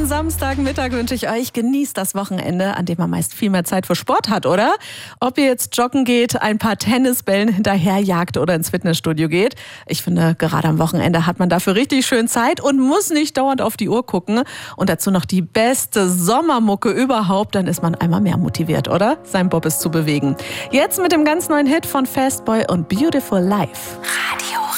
schönen Samstagmittag wünsche ich euch. Genießt das Wochenende, an dem man meist viel mehr Zeit für Sport hat, oder? Ob ihr jetzt joggen geht, ein paar Tennisbällen hinterherjagt oder ins Fitnessstudio geht. Ich finde, gerade am Wochenende hat man dafür richtig schön Zeit und muss nicht dauernd auf die Uhr gucken. Und dazu noch die beste Sommermucke überhaupt. Dann ist man einmal mehr motiviert, oder? Sein Bobbes zu bewegen. Jetzt mit dem ganz neuen Hit von Fastboy und Beautiful Life.